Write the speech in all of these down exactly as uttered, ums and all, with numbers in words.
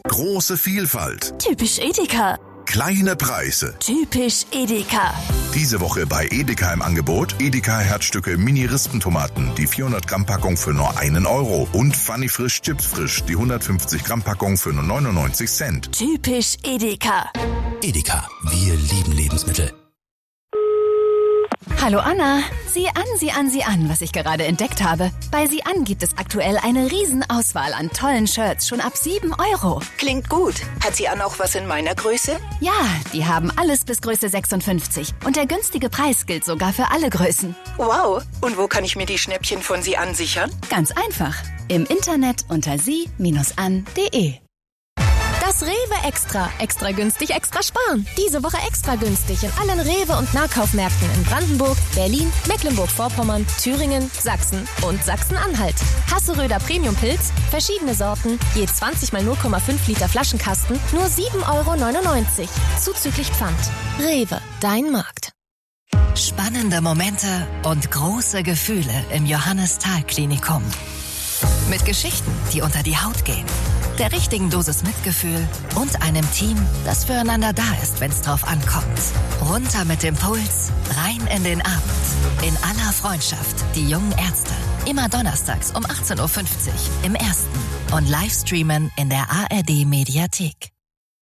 Große Vielfalt. Typisch Edeka. Kleine Preise. Typisch Edeka. Diese Woche bei Edeka im Angebot Edeka Herzstücke Mini-Rispentomaten, die vierhundert Gramm Packung für nur einen Euro. Und Funny Frisch Chips Frisch, die hundertfünfzig Gramm Packung für nur neunundneunzig Cent. Typisch Edeka. Edeka, wir lieben Lebensmittel. Hallo Anna, sieh an, sieh an, sieh an, was ich gerade entdeckt habe. Bei sieh an gibt es aktuell eine Riesenauswahl an tollen Shirts, schon ab sieben Euro. Klingt gut. Hat sie an auch was in meiner Größe? Ja, die haben alles bis Größe sechsundfünfzig. Und der günstige Preis gilt sogar für alle Größen. Wow. Und wo kann ich mir die Schnäppchen von sie an sichern? Ganz einfach. Im Internet unter sie Bindestrich an Punkt de. Das Rewe Extra. Extra günstig, extra sparen. Diese Woche extra günstig in allen Rewe- und Nahkaufmärkten in Brandenburg, Berlin, Mecklenburg-Vorpommern, Thüringen, Sachsen und Sachsen-Anhalt. Hasseröder Premium-Pilz, verschiedene Sorten, je zwanzig mal null Komma fünf Liter Flaschenkasten, nur sieben Euro neunundneunzig. Zuzüglich Pfand. Rewe, dein Markt. Spannende Momente und große Gefühle im Johannes-Thal-Klinikum. Mit Geschichten, die unter die Haut gehen. Der richtigen Dosis Mitgefühl und einem Team, das füreinander da ist, wenn es drauf ankommt. Runter mit dem Puls, rein in den Abend. In aller Freundschaft, die jungen Ärzte. Immer donnerstags um achtzehn Uhr fünfzig im Ersten. Und Livestreamen in der A R D-Mediathek.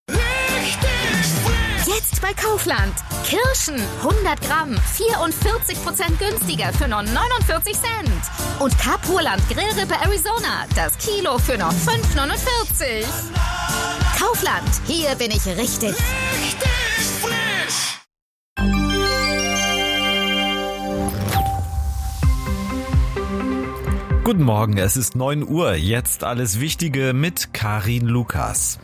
Jetzt bei Kaufland. Kirschen hundert Gramm, vierundvierzig Prozent günstiger für nur neunundvierzig Cent. Und Capurland Grillrippe Arizona, das Kilo für nur fünf neunundvierzig. Kaufland, hier bin ich richtig. Richtig frisch. Guten Morgen, es ist neun Uhr. Jetzt alles Wichtige mit Karin Lukas.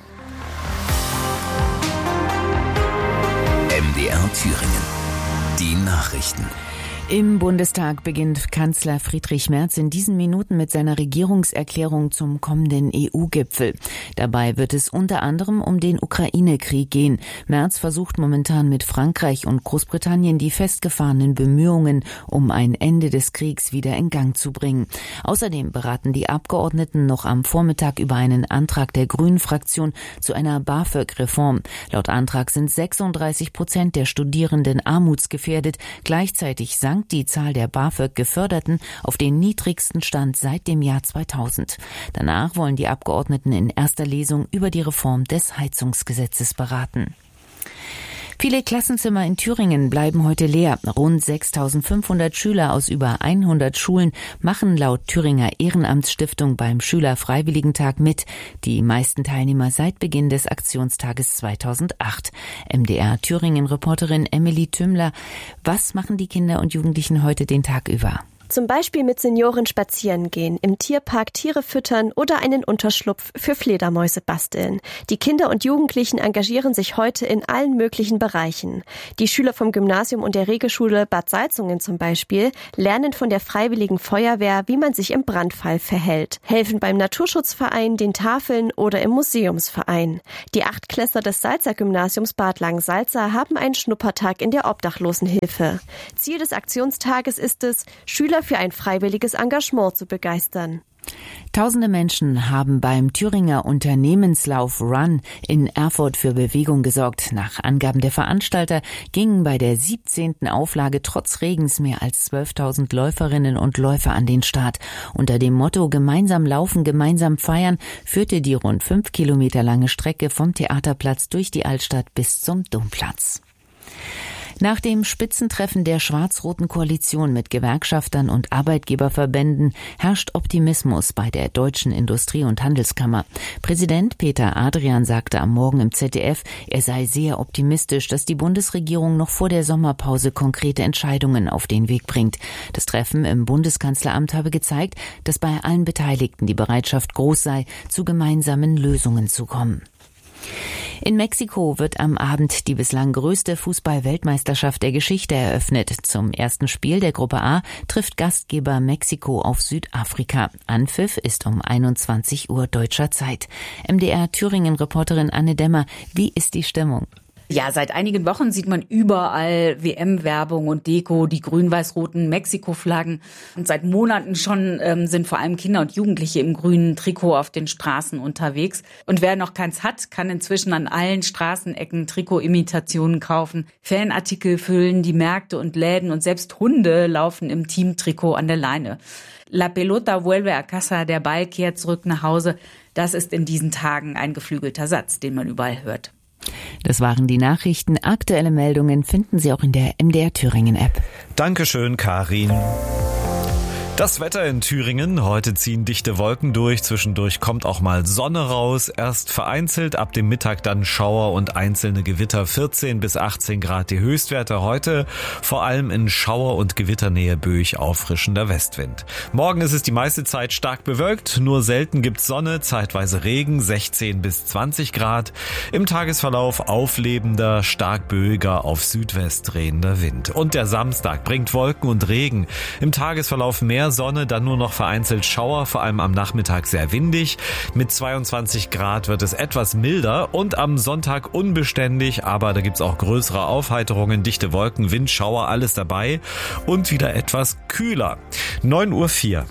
M D R Thüringen. Die Nachrichten. Im Bundestag beginnt Kanzler Friedrich Merz in diesen Minuten mit seiner Regierungserklärung zum kommenden E U-Gipfel. Dabei wird es unter anderem um den Ukraine-Krieg gehen. Merz versucht momentan mit Frankreich und Großbritannien die festgefahrenen Bemühungen um ein Ende des Kriegs wieder in Gang zu bringen. Außerdem beraten die Abgeordneten noch am Vormittag über einen Antrag der Grünen-Fraktion zu einer BAföG-Reform. Laut Antrag sind sechsunddreißig Prozent der Studierenden armutsgefährdet. Gleichzeitig sank die Zahl der BAföG-Geförderten auf den niedrigsten Stand seit dem Jahr zweitausend. Danach wollen die Abgeordneten in erster Lesung über die Reform des Heizungsgesetzes beraten. Viele Klassenzimmer in Thüringen bleiben heute leer. Rund sechstausendfünfhundert Schüler aus über hundert Schulen machen laut Thüringer Ehrenamtsstiftung beim Schülerfreiwilligentag mit. Die meisten Teilnehmer seit Beginn des Aktionstages zweitausendacht. M D R Thüringen-Reporterin Emily Tümmler. Was machen die Kinder und Jugendlichen heute den Tag über? Zum Beispiel mit Senioren spazieren gehen, im Tierpark Tiere füttern oder einen Unterschlupf für Fledermäuse basteln. Die Kinder und Jugendlichen engagieren sich heute in allen möglichen Bereichen. Die Schüler vom Gymnasium und der Regelschule Bad Salzungen zum Beispiel lernen von der Freiwilligen Feuerwehr, wie man sich im Brandfall verhält, helfen beim Naturschutzverein, den Tafeln oder im Museumsverein. Die Achtklässler des Salzer Gymnasiums Bad Langensalza haben einen Schnuppertag in der Obdachlosenhilfe. Ziel des Aktionstages ist es, Schüler für ein freiwilliges Engagement zu begeistern. Tausende Menschen haben beim Thüringer Unternehmenslauf Run in Erfurt für Bewegung gesorgt. Nach Angaben der Veranstalter gingen bei der siebzehnten Auflage trotz Regens mehr als zwölftausend Läuferinnen und Läufer an den Start. Unter dem Motto Gemeinsam laufen, gemeinsam feiern führte die rund fünf Kilometer lange Strecke vom Theaterplatz durch die Altstadt bis zum Domplatz. Nach dem Spitzentreffen der schwarz-roten Koalition mit Gewerkschaftern und Arbeitgeberverbänden herrscht Optimismus bei der Deutschen Industrie- und Handelskammer. Präsident Peter Adrian sagte am Morgen im Z D F, er sei sehr optimistisch, dass die Bundesregierung noch vor der Sommerpause konkrete Entscheidungen auf den Weg bringt. Das Treffen im Bundeskanzleramt habe gezeigt, dass bei allen Beteiligten die Bereitschaft groß sei, zu gemeinsamen Lösungen zu kommen. In Mexiko wird am Abend die bislang größte Fußball-Weltmeisterschaft der Geschichte eröffnet. Zum ersten Spiel der Gruppe A trifft Gastgeber Mexiko auf Südafrika. Anpfiff ist um einundzwanzig Uhr deutscher Zeit. M D R Thüringen-Reporterin Anne Demmer, wie ist die Stimmung? Ja, seit einigen Wochen sieht man überall W M-Werbung und Deko, die grün-weiß-roten Mexiko-Flaggen. Und seit Monaten schon ähm, sind vor allem Kinder und Jugendliche im grünen Trikot auf den Straßen unterwegs. Und wer noch keins hat, kann inzwischen an allen Straßenecken Trikot-Imitationen kaufen. Fanartikel füllen die Märkte und Läden und selbst Hunde laufen im Teamtrikot an der Leine. La pelota vuelve a casa, der Ball kehrt zurück nach Hause. Das ist in diesen Tagen ein geflügelter Satz, den man überall hört. Das waren die Nachrichten. Aktuelle Meldungen finden Sie auch in der M D R Thüringen App. Dankeschön, Karin. Das Wetter in Thüringen. Heute ziehen dichte Wolken durch. Zwischendurch kommt auch mal Sonne raus. Erst vereinzelt, ab dem Mittag dann Schauer und einzelne Gewitter. vierzehn bis achtzehn Grad die Höchstwerte heute. Vor allem in Schauer- und Gewitternähe böig auffrischender Westwind. Morgen ist es die meiste Zeit stark bewölkt. Nur selten gibt's Sonne, zeitweise Regen, sechzehn bis zwanzig Grad. Im Tagesverlauf auflebender, stark böiger, auf Südwest drehender Wind. Und der Samstag bringt Wolken und Regen. Im Tagesverlauf mehr Sonne, dann nur noch vereinzelt Schauer, vor allem am Nachmittag sehr windig. Mit zweiundzwanzig Grad wird es etwas milder und am Sonntag unbeständig, aber da gibt's auch größere Aufheiterungen, dichte Wolken, Wind, Schauer, alles dabei und wieder etwas kühler. neun Uhr vier.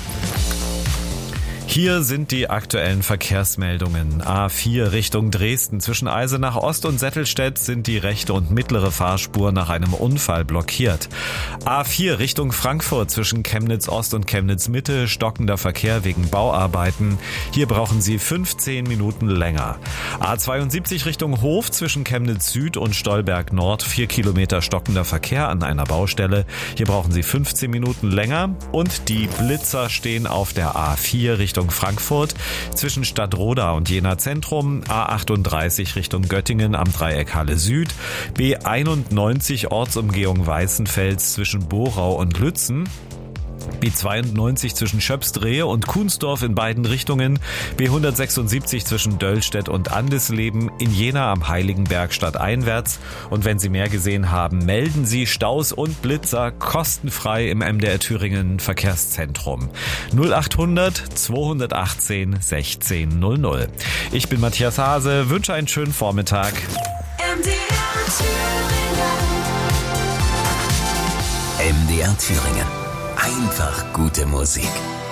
Hier sind die aktuellen Verkehrsmeldungen. A vier Richtung Dresden. Zwischen Eisenach Ost und Settelstedt sind die rechte und mittlere Fahrspur nach einem Unfall blockiert. A vier Richtung Frankfurt. Zwischen Chemnitz Ost und Chemnitz Mitte stockender Verkehr wegen Bauarbeiten. Hier brauchen Sie fünfzehn Minuten länger. A zweiundsiebzig Richtung Hof. Zwischen Chemnitz Süd und Stolberg Nord. Vier Kilometer stockender Verkehr an einer Baustelle. Hier brauchen Sie fünfzehn Minuten länger. Und die Blitzer stehen auf der A vier Richtung Frankfurt, zwischen Stadtroda und Jena Zentrum, A achtunddreißig Richtung Göttingen am Dreieck Halle Süd, B einundneunzig Ortsumgehung Weißenfels zwischen Borau und Lützen, B zweiundneunzig zwischen Schöpsdrehe und Kunsdorf in beiden Richtungen, B hundertsechsundsiebzig zwischen Döllstedt und Andesleben, in Jena am Heiligenberg stadteinwärts. Und wenn Sie mehr gesehen haben, melden Sie Staus und Blitzer kostenfrei im M D R Thüringen Verkehrszentrum. null achthundert zweihundertachtzehn sechzehn null null. Ich bin Matthias Hase, wünsche einen schönen Vormittag. M D R Thüringen. M D R Thüringen. Einfach gute Musik.